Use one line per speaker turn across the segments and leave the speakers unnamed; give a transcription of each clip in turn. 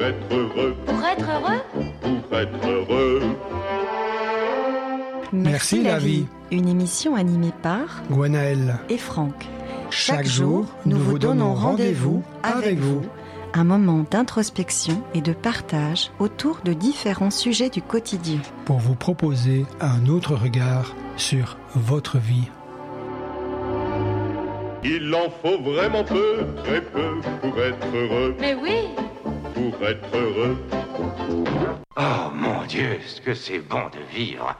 être heureux.
Pour être heureux.
Pour être heureux.
Merci la vie.
Une émission animée par
Gwenaëlle
et Franck.
Chaque jour, nous vous donnons rendez-vous avec vous.
Un moment d'introspection et de partage autour de différents sujets du quotidien.
Pour vous proposer un autre regard sur votre vie.
Il en faut vraiment peu, très peu, pour être heureux.
Mais oui.
Pour être heureux.
Oh mon Dieu, ce que c'est bon de vivre.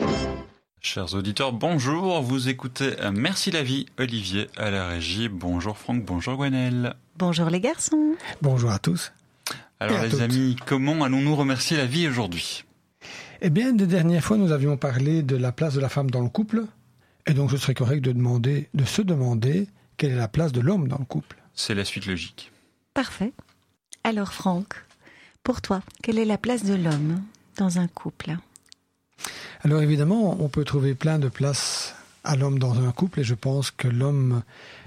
Chers auditeurs, bonjour, vous écoutez Merci la vie, Olivier à la régie. Bonjour Franck, bonjour Gwenaëlle.
Bonjour les garçons.
Bonjour à tous.
Alors les amis, comment allons-nous remercier la vie aujourd'hui ?
Eh bien, des dernières fois, nous avions parlé de la place de la femme dans le couple. Et donc, ce serait correct de se demander quelle est la place de l'homme dans le couple.
C'est la suite logique.
Parfait. Alors Franck, pour toi, quelle est la place de l'homme dans un couple ?
Alors évidemment, on peut trouver plein de places à l'homme dans un couple et je pense que l'homme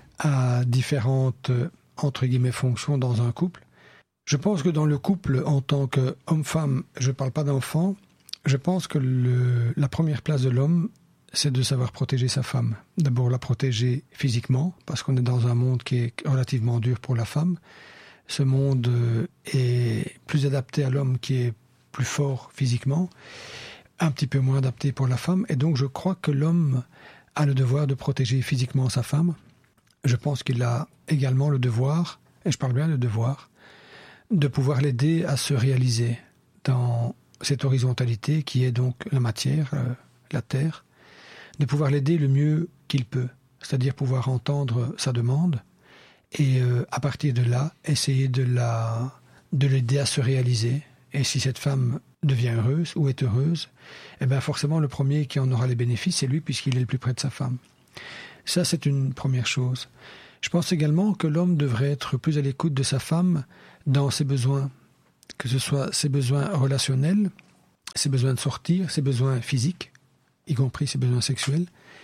a différentes, entre guillemets, fonctions dans un couple. Je pense que dans le couple, en tant qu'homme-femme, je ne parle pas d'enfant, je pense que la première place de l'homme, c'est de savoir protéger sa femme. D'abord la protéger physiquement, parce qu'on est dans un monde qui est relativement dur pour la femme. Ce monde est plus adapté à l'homme qui est plus fort physiquement, un petit peu moins adapté pour la femme. Et donc je crois que l'homme a le devoir de protéger physiquement sa femme. Je pense qu'il a également le devoir, et je parle bien de devoir, de pouvoir l'aider à se réaliser dans cette horizontalité qui est donc la matière, la terre, de pouvoir l'aider le mieux qu'il peut, c'est-à-dire pouvoir entendre sa demande et à partir de là, essayer de l'aider à se réaliser. Et si cette femme devient heureuse ou est heureuse, eh bien forcément le premier qui en aura les bénéfices, c'est lui puisqu'il est le plus près de sa femme. Ça, c'est une première chose. Je pense également que l'homme devrait être plus à l'écoute de sa femme dans ses besoins, que ce soit ses besoins relationnels, ses besoins de sortir, ses besoins physiques, y compris ses besoins sexuels.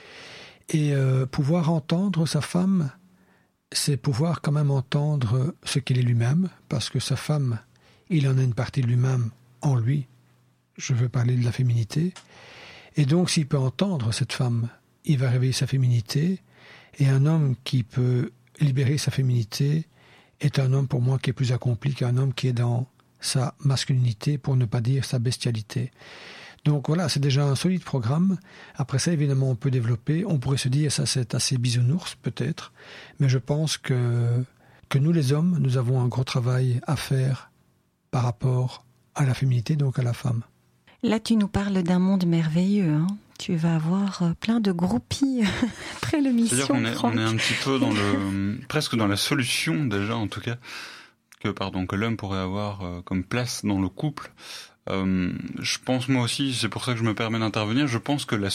Et pouvoir entendre sa femme, c'est pouvoir quand même entendre ce qu'il est lui-même, parce que sa femme, il en a une partie de lui-même en lui. Je veux parler de la féminité. Et donc, s'il peut entendre cette femme, il va réveiller sa féminité. Et un homme qui peut libérer sa féminité est un homme, pour moi, qui est plus accompli qu'un homme qui est dans sa masculinité, pour ne pas dire sa bestialité. Donc voilà, c'est déjà un solide programme. Après ça, évidemment, on peut développer. On pourrait se dire, ça c'est assez bisounours, peut-être. Mais je pense que nous, les hommes, nous avons un gros travail à faire par rapport à la féminité, donc à la femme.
Là, tu nous parles d'un monde merveilleux. Hein. Tu vas avoir plein de groupies après l'émission.
C'est-à-dire qu'on est un petit peu dans presque dans la solution déjà, en tout cas, que l'homme pourrait avoir comme place dans le couple. Je pense moi aussi, c'est pour ça que je me permets d'intervenir. Je pense que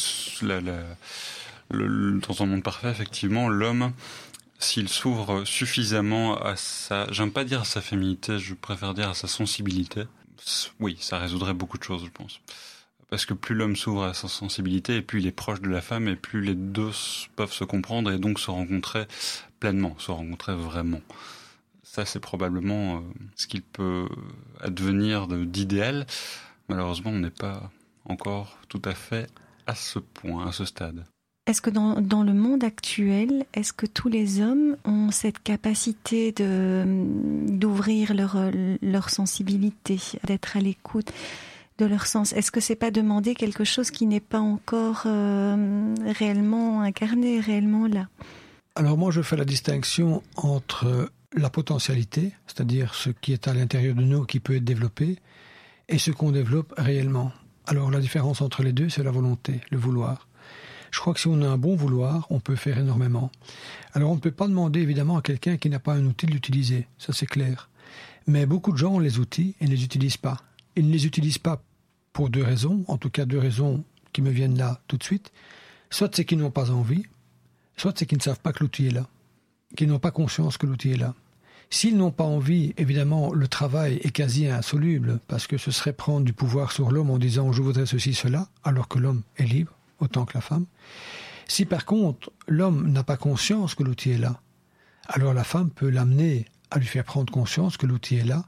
dans un monde parfait, effectivement, l'homme, s'il s'ouvre suffisamment à j'aime pas dire à sa féminité, je préfère dire à sa sensibilité. Oui, ça résoudrait beaucoup de choses, je pense. Parce que plus l'homme s'ouvre à sa sensibilité, et plus il est proche de la femme, et plus les deux peuvent se comprendre et donc se rencontrer pleinement, se rencontrer vraiment. Ça, c'est probablement ce qu'il peut advenir d'idéal. Malheureusement, on n'est pas encore tout à fait à ce point, à ce stade.
Est-ce que dans le monde actuel, est-ce que tous les hommes ont cette capacité d'ouvrir leur sensibilité, d'être à l'écoute de leur sens ? Est-ce que c'est pas demander quelque chose qui n'est pas encore réellement incarné, réellement là ?
Alors moi, je fais la distinction entre la potentialité, c'est-à-dire ce qui est à l'intérieur de nous qui peut être développé, et ce qu'on développe réellement. Alors la différence entre les deux, c'est la volonté, le vouloir. Je crois que si on a un bon vouloir, on peut faire énormément. Alors on ne peut pas demander évidemment à quelqu'un qui n'a pas un outil de l'utiliser, ça c'est clair. Mais beaucoup de gens ont les outils et ne les utilisent pas. Ils ne les utilisent pas pour deux raisons, en tout cas deux raisons qui me viennent là tout de suite. Soit c'est qu'ils n'ont pas envie, soit c'est qu'ils ne savent pas que l'outil est là, qu'ils n'ont pas conscience que l'outil est là. S'ils n'ont pas envie, évidemment, le travail est quasi insoluble, parce que ce serait prendre du pouvoir sur l'homme en disant « je voudrais ceci, cela », alors que l'homme est libre, autant que la femme. Si par contre, l'homme n'a pas conscience que l'outil est là, alors la femme peut l'amener à lui faire prendre conscience que l'outil est là,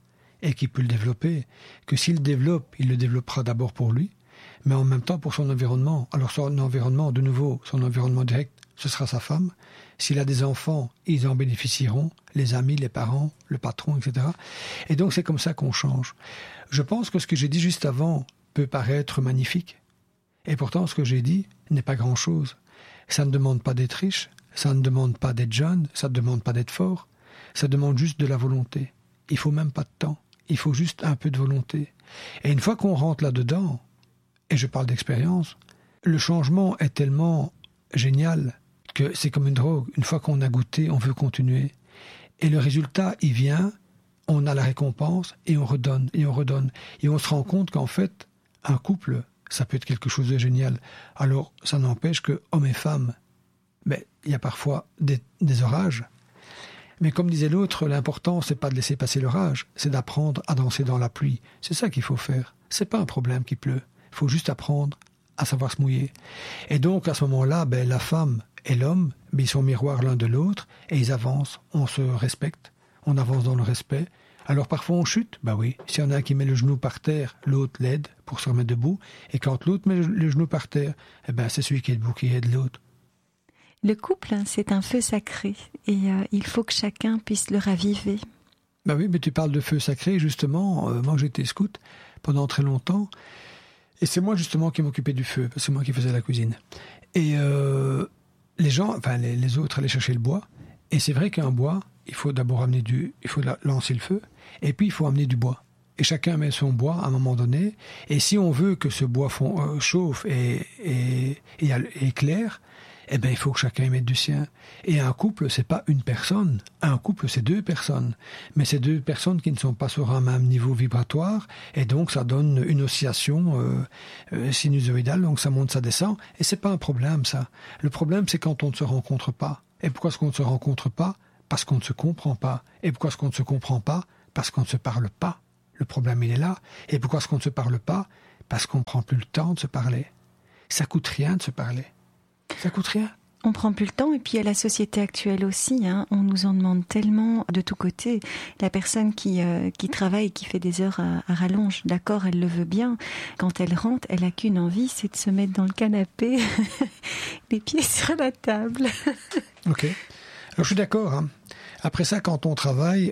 et qu'il peut le développer, que s'il le développe, il le développera d'abord pour lui, mais en même temps pour son environnement. Alors son environnement, de nouveau, son environnement direct, ce sera sa femme. S'il a des enfants, ils en bénéficieront, les amis, les parents, le patron, etc. Et donc c'est comme ça qu'on change. Je pense que ce que j'ai dit juste avant peut paraître magnifique, et pourtant ce que j'ai dit n'est pas grand-chose. Ça ne demande pas d'être riche, ça ne demande pas d'être jeune, ça ne demande pas d'être fort, ça demande juste de la volonté. Il faut même pas de temps, il faut juste un peu de volonté. Et une fois qu'on rentre là-dedans, et je parle d'expérience, le changement est tellement génial que c'est comme une drogue. Une fois qu'on a goûté, on veut continuer. Et le résultat, il vient, on a la récompense, et on redonne, et on redonne. Et on se rend compte qu'en fait, un couple, ça peut être quelque chose de génial. Alors, ça n'empêche que hommes et femmes, il y a parfois des orages. Mais comme disait l'autre, l'important, c'est pas de laisser passer l'orage, c'est d'apprendre à danser dans la pluie. C'est ça qu'il faut faire. C'est pas un problème qu'il pleut. Il faut juste apprendre à savoir se mouiller. Et donc, à ce moment-là, la femme et l'homme, ils sont miroirs l'un de l'autre, et ils avancent, on se respecte, on avance dans le respect. Alors parfois on chute, oui, s'il y en a un qui met le genou par terre, l'autre l'aide pour se remettre debout, et quand l'autre met le genou par terre, c'est celui qui est debout qui aide l'autre.
Le couple, c'est un feu sacré, et il faut que chacun puisse le raviver.
Oui, mais tu parles de feu sacré, justement, moi j'étais scout pendant très longtemps, et c'est moi justement qui m'occupais du feu, parce que c'est moi qui faisais la cuisine. Et les gens, les autres allaient chercher le bois, et c'est vrai qu'un bois, il faut d'abord il faut lancer le feu, et puis il faut amener du bois. Et chacun met son bois à un moment donné, et si on veut que ce bois chauffe et éclaire, il faut que chacun y mette du sien. Et un couple, c'est pas une personne. Un couple, c'est 2 personnes. Mais c'est 2 personnes qui ne sont pas sur un même niveau vibratoire, et donc ça donne une oscillation sinusoïdale, donc ça monte, ça descend, et c'est pas un problème, ça. Le problème, c'est quand on ne se rencontre pas. Et pourquoi est-ce qu'on ne se rencontre pas ? Parce qu'on ne se comprend pas. Et pourquoi est-ce qu'on ne se comprend pas ? Parce qu'on ne se parle pas. Le problème, il est là. Et pourquoi est-ce qu'on ne se parle pas ? Parce qu'on ne prend plus le temps de se parler. Ça coûte rien de se parler. Ça coûte rien.
On prend plus le temps, et puis à la société actuelle aussi, on nous en demande tellement de tous côtés. La personne qui travaille, qui fait des heures à rallonge, d'accord, elle le veut bien. Quand elle rentre, elle a qu'une envie, c'est de se mettre dans le canapé, les pieds sur la table.
Ok. Alors je suis d'accord. Après ça, quand on travaille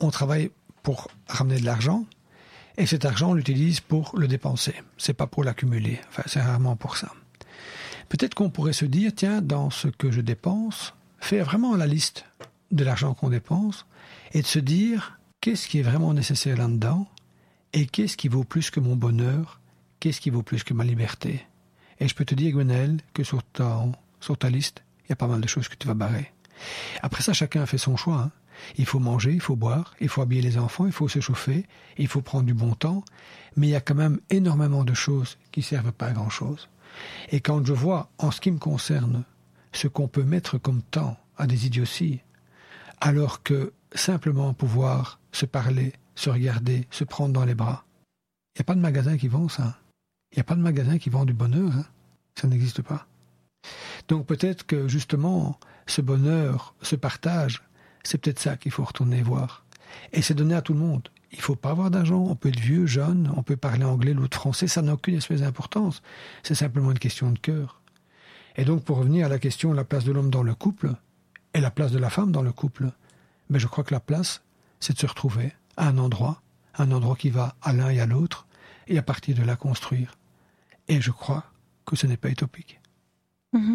pour ramener de l'argent, et cet argent, on l'utilise pour le dépenser. C'est pas pour l'accumuler. Enfin, c'est rarement pour ça. Peut-être qu'on pourrait se dire, tiens, dans ce que je dépense, faire vraiment la liste de l'argent qu'on dépense et de se dire, qu'est-ce qui est vraiment nécessaire là-dedans et qu'est-ce qui vaut plus que mon bonheur, qu'est-ce qui vaut plus que ma liberté. Et je peux te dire, Gwenaëlle, que sur ta liste, il y a pas mal de choses que tu vas barrer. Après ça, chacun fait son choix. Il faut manger, il faut boire, il faut habiller les enfants, il faut se chauffer, il faut prendre du bon temps, mais il y a quand même énormément de choses qui ne servent pas à grand-chose. Et quand je vois, en ce qui me concerne, ce qu'on peut mettre comme temps à des idioties, alors que simplement pouvoir se parler, se regarder, se prendre dans les bras, il n'y a pas de magasin qui vend ça. Il n'y a pas de magasin qui vend du bonheur. Ça n'existe pas. Donc peut-être que justement, ce bonheur, ce partage, c'est peut-être ça qu'il faut retourner voir. Et c'est donné à tout le monde. Il ne faut pas avoir d'argent, on peut être vieux, jeune, on peut parler anglais, l'autre français, ça n'a aucune espèce d'importance. C'est simplement une question de cœur. Et donc pour revenir à la question de la place de l'homme dans le couple, et la place de la femme dans le couple, je crois que la place, c'est de se retrouver à un endroit qui va à l'un et à l'autre, et à partir de là construire. Et je crois que ce n'est pas utopique.
Mmh.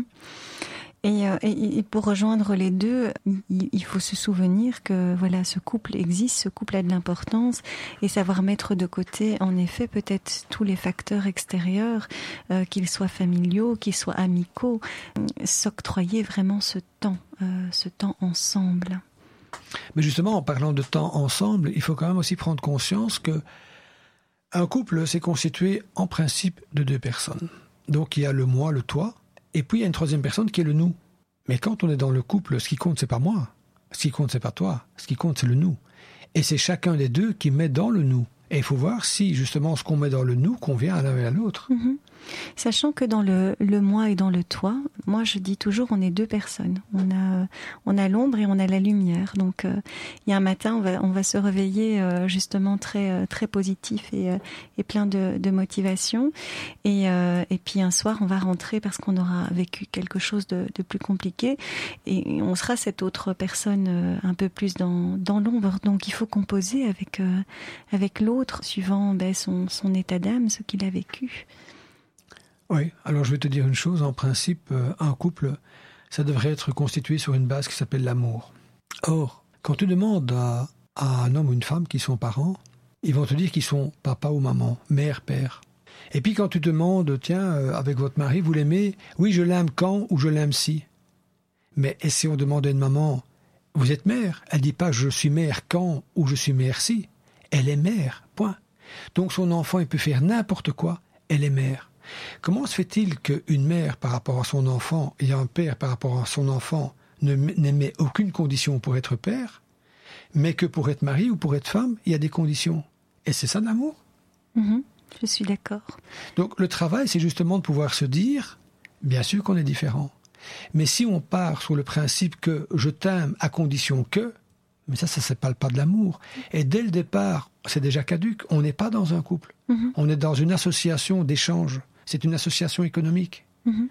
Et pour rejoindre les deux, il faut se souvenir que voilà, ce couple existe, ce couple a de l'importance, et savoir mettre de côté, en effet, peut-être tous les facteurs extérieurs, qu'ils soient familiaux, qu'ils soient amicaux, s'octroyer vraiment ce temps ensemble.
Mais justement, en parlant de temps ensemble, il faut quand même aussi prendre conscience que un couple, c'est constitué en principe de 2 personnes. Donc il y a le moi, le toi, et puis il y a une 3e personne qui est le nous. Mais quand on est dans le couple, ce qui compte, c'est pas moi. Ce qui compte, c'est pas toi. Ce qui compte, c'est le nous. Et c'est chacun des 2 qui met dans le nous. Et il faut voir si, justement, ce qu'on met dans le nous convient à l'un et à l'autre. Mm-hmm.
Sachant que dans le moi et dans le toi, moi je dis toujours on est deux personnes. On a l'ombre et on a la lumière. Donc il y a un matin on va se réveiller justement très très positif et plein de motivation. Et puis un soir on va rentrer parce qu'on aura vécu quelque chose de plus compliqué et on sera cette autre personne un peu plus dans l'ombre. Donc il faut composer avec l'autre suivant son état d'âme, ce qu'il a vécu.
Oui, alors je vais te dire une chose, en principe, un couple, ça devrait être constitué sur une base qui s'appelle l'amour. Or, quand tu demandes à un homme ou une femme qui sont parents, ils vont te dire qu'ils sont papa ou maman, mère, père. Et puis quand tu demandes, tiens, avec votre mari, vous l'aimez? Oui, je l'aime quand ou je l'aime si. Mais et si on demande à une maman, vous êtes mère? Elle dit pas je suis mère quand ou je suis mère si. Elle est mère, point. Donc son enfant, il peut faire n'importe quoi, elle est mère. Comment se fait-il qu'une mère par rapport à son enfant et un père par rapport à son enfant n'émet aucune condition pour être père, mais que pour être mari ou pour être femme, il y a des conditions? Et c'est ça de l'amour?
Je suis d'accord.
Donc le travail, c'est justement de pouvoir se dire, bien sûr qu'on est différents, mais si on part sur le principe que je t'aime à condition que, mais ça ne s'appelle pas de l'amour. Et dès le départ, c'est déjà caduc, on n'est pas dans un couple. On est dans une association d'échange. C'est une association économique.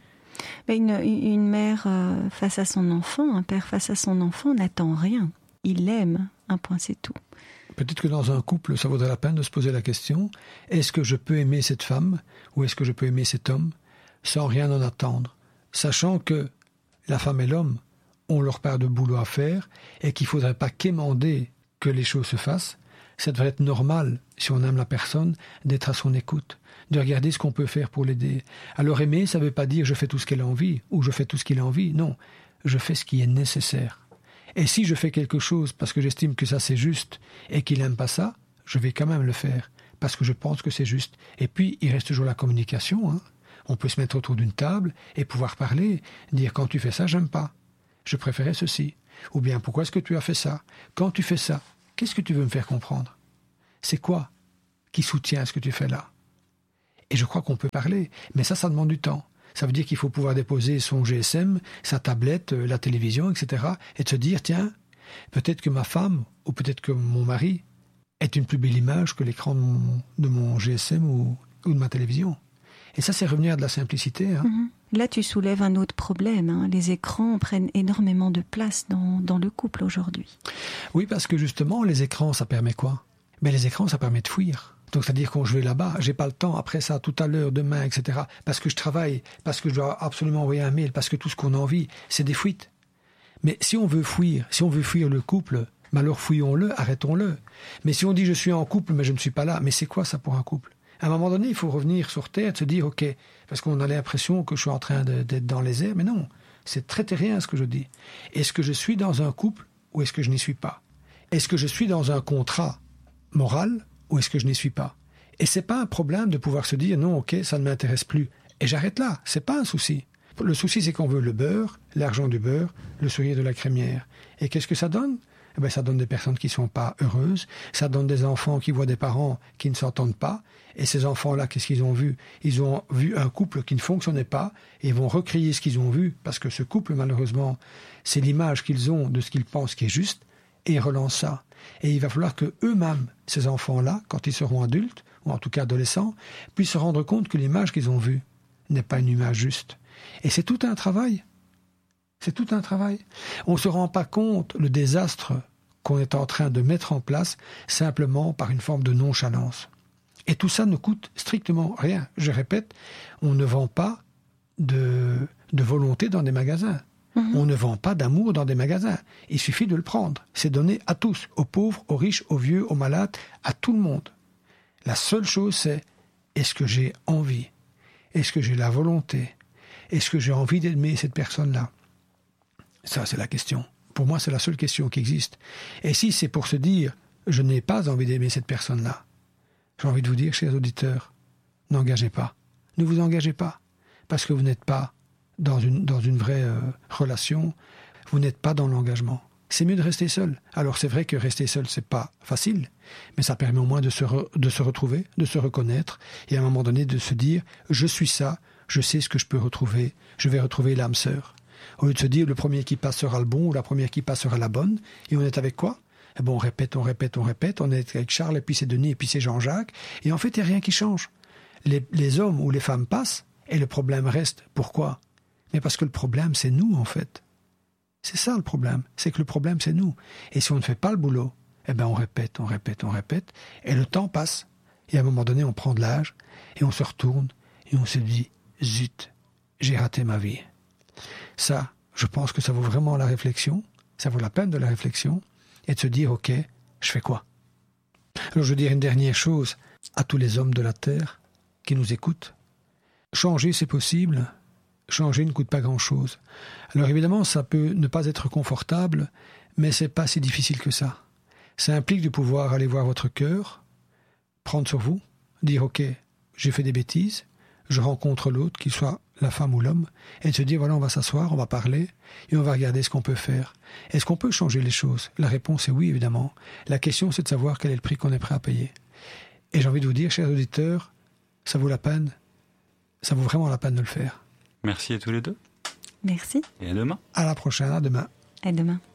Mais une mère face à son enfant, un père face à son enfant n'attend rien. Il l'aime, un point c'est tout.
Peut-être que dans un couple, ça vaudrait la peine de se poser la question, est-ce que je peux aimer cette femme ou est-ce que je peux aimer cet homme sans rien en attendre, sachant que la femme et l'homme ont leur part de boulot à faire et qu'il ne faudrait pas quémander que les choses se fassent. Ça devrait être normal, si on aime la personne, d'être à son écoute, de regarder ce qu'on peut faire pour l'aider. Alors aimer, ça ne veut pas dire je fais tout ce qu'elle a envie ou je fais tout ce qu'il a envie. Non, je fais ce qui est nécessaire. Et si je fais quelque chose parce que j'estime que ça c'est juste et qu'il n'aime pas ça, je vais quand même le faire parce que je pense que c'est juste. Et puis, il reste toujours la communication. On peut se mettre autour d'une table et pouvoir parler, dire quand tu fais ça, j'aime pas. Je préférais ceci. Ou bien, pourquoi est-ce que tu as fait ça? Quand tu fais ça, qu'est-ce que tu veux me faire comprendre? C'est quoi qui soutient ce que tu fais là? Et je crois qu'on peut parler, mais ça demande du temps. Ça veut dire qu'il faut pouvoir déposer son GSM, sa tablette, la télévision, etc. et de se dire, tiens, peut-être que ma femme ou peut-être que mon mari est une plus belle image que l'écran de mon GSM ou de ma télévision. Et ça, c'est revenir à de la simplicité.
Là, tu soulèves un autre problème. Les écrans prennent énormément de place dans le couple aujourd'hui.
Oui, parce que justement, les écrans, ça permet quoi? Mais les écrans, ça permet de fuir. Donc, c'est-à-dire quand je vais là-bas, j'ai pas le temps, après ça, tout à l'heure, demain, etc. Parce que je travaille, parce que je dois absolument envoyer un mail, parce que tout ce qu'on a envie, c'est des fuites. Mais si on veut fuir le couple, alors fouillons-le, arrêtons-le. Mais si on dit je suis en couple, mais je ne suis pas là, mais c'est quoi ça pour un couple? À un moment donné, il faut revenir sur terre, se dire, ok, parce qu'on a l'impression que je suis en train d'être dans les airs, mais non, c'est très terrien ce que je dis. Est-ce que je suis dans un couple ou est-ce que je n'y suis pas? Est-ce que je suis dans un contrat moral ou est-ce que je n'y suis pas? Et c'est pas un problème de pouvoir se dire, non, ok, ça ne m'intéresse plus. Et j'arrête là, c'est pas un souci. Le souci, c'est qu'on veut le beurre, l'argent du beurre, le sourire de la crémière. Et qu'est-ce que ça donne? Ça donne des personnes qui ne sont pas heureuses, ça donne des enfants qui voient des parents qui ne s'entendent pas, et ces enfants-là, qu'est-ce qu'ils ont vu? Ils ont vu un couple qui ne fonctionnait pas, et ils vont recrier ce qu'ils ont vu, parce que ce couple, malheureusement, c'est l'image qu'ils ont de ce qu'ils pensent qui est juste, et ils relancent ça. Et il va falloir que eux-mêmes, ces enfants-là, quand ils seront adultes, ou en tout cas adolescents, puissent se rendre compte que l'image qu'ils ont vue n'est pas une image juste. Et c'est tout un travail. C'est tout un travail. On ne se rend pas compte le désastre qu'on est en train de mettre en place simplement par une forme de nonchalance. Et tout ça ne coûte strictement rien. Je répète, on ne vend pas de volonté dans des magasins. On ne vend pas d'amour dans des magasins. Il suffit de le prendre. C'est donné à tous, aux pauvres, aux riches, aux vieux, aux malades, à tout le monde. La seule chose, c'est est-ce que j'ai envie? Est-ce que j'ai la volonté? Est-ce que j'ai envie d'aimer cette personne-là? Ça, c'est la question. Pour moi, c'est la seule question qui existe. Et si c'est pour se dire « je n'ai pas envie d'aimer cette personne-là », j'ai envie de vous dire, chers auditeurs, n'engagez pas. Ne vous engagez pas. Parce que vous n'êtes pas dans une vraie relation. Vous n'êtes pas dans l'engagement. c'est mieux de rester seul. Alors c'est vrai que rester seul, c'est pas facile, mais ça permet au moins de se retrouver, de se reconnaître, et à un moment donné de se dire « je suis ça, je sais ce que je peux retrouver, je vais retrouver l'âme sœur ». Au lieu de se dire « le premier qui passe sera le bon » ou « la première qui passe sera la bonne », et on est avec quoi ? Eh ben on répète, on est avec Charles, et puis c'est Denis, et puis c'est Jean-Jacques, et en fait il n'y a rien qui change. Les hommes ou les femmes passent, et le problème reste. Pourquoi ? Mais parce que le problème, c'est nous, en fait. C'est ça le problème, c'est que le problème, c'est nous. Et si on ne fait pas le boulot, eh ben on répète, et le temps passe. Et à un moment donné, on prend de l'âge, et on se retourne, et on se dit « zut, j'ai raté ma vie ». Ça, je pense que ça vaut vraiment la réflexion, ça vaut la peine de la réflexion, et de se dire « ok, je fais quoi ?» Alors je veux dire une dernière chose à tous les hommes de la Terre qui nous écoutent. Changer, c'est possible. Changer ne coûte pas grand-chose. Alors évidemment, ça peut ne pas être confortable, mais c'est pas si difficile que ça. Ça implique de pouvoir aller voir votre cœur, prendre sur vous, dire « ok, j'ai fait des bêtises », je rencontre l'autre, qu'il soit la femme ou l'homme, et de se dire « voilà, on va s'asseoir, on va parler, et on va regarder ce qu'on peut faire ». Est-ce qu'on peut changer les choses ? La réponse est oui, évidemment. La question, c'est de savoir quel est le prix qu'on est prêt à payer. Et j'ai envie de vous dire, chers auditeurs, ça vaut la peine, ça vaut vraiment la peine de le faire.
Merci à tous les deux.
Merci.
Et à demain.
À la prochaine, à demain.
À demain.